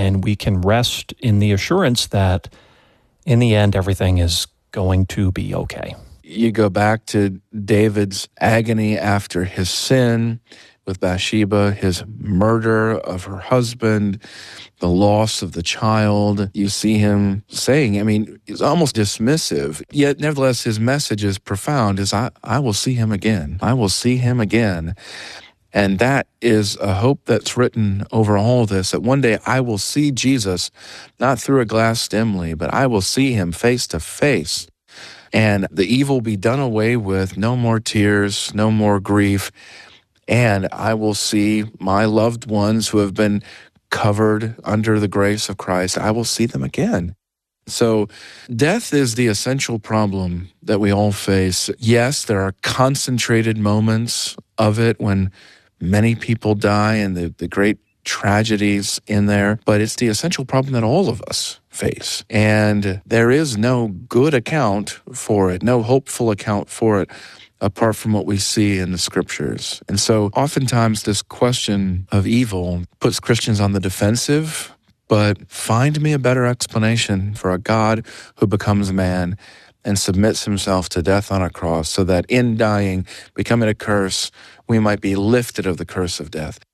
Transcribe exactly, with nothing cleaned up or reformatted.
and we can rest in the assurance that in the end, everything is going to be okay. You go back to David's agony after his sin with Bathsheba, his murder of her husband, the loss of the child. You see him saying, I mean, he's almost dismissive, yet nevertheless his message is profound, is I, I will see him again. I will see him again. And that is a hope that's written over all this, that one day I will see Jesus, not through a glass dimly, but I will see him face to face. And the evil be done away with, no more tears, no more grief. And I will see my loved ones who have been covered under the grace of Christ. I will see them again. So death is the essential problem that we all face. Yes, there are concentrated moments of it when many people die and the, the great tragedies in there, but it's the essential problem that all of us face. And there is no good account for it, no hopeful account for it, apart from what we see in the scriptures. And so oftentimes this question of evil puts Christians on the defensive, but find me a better explanation for a God who becomes man and submits himself to death on a cross so that in dying, becoming a curse, we might be lifted of the curse of death.